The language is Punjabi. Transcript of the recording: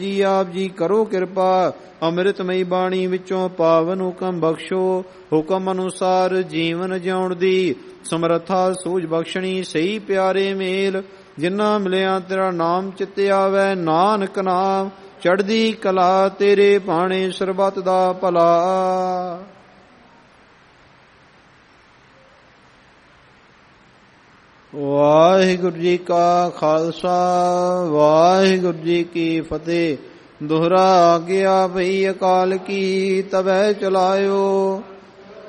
ਜੀ ਆਪ ਜੀ ਕਰੋ ਕਿਰਪਾ, ਅੰਮ੍ਰਿਤਮਈ ਬਾਣੀ ਵਿੱਚੋਂ ਪਾਵਨ ਹੁਕਮ ਬਖਸ਼ੋ। ਹੁਕਮ ਅਨੁਸਾਰ ਜੀਵਨ ਜਿਉਣ ਦੀ ਸਮਰੱਥਾ ਸੂਝ ਬਖਸ਼ਣੀ, ਸਹੀ ਪਿਆਰੇ ਮੇਲ ਜਿਨ੍ਹਾਂ ਮਿਲਿਆ ਤੇਰਾ ਨਾਮ ਚਿੱਤੇ ਆਵੈ। ਨਾਨਕ ਨਾਮ ਚੜ੍ਹਦੀ ਕਲਾ, ਤੇਰੇ ਭਾਣੇ ਸਰਬੱਤ ਦਾ ਭਲਾ। ਵਾਹਿਗੁਰੂ ਜੀ ਕਾ ਖਾਲਸਾ, ਵਾਹਿਗੁਰੂ ਜੀ ਕੀ ਫਤਿਹ। ਦੋਹਰਾ ਆਗਿਆ ਭਈ ਅਕਾਲ ਕੀ, ਤਬੈ ਚਲਾਇਓ।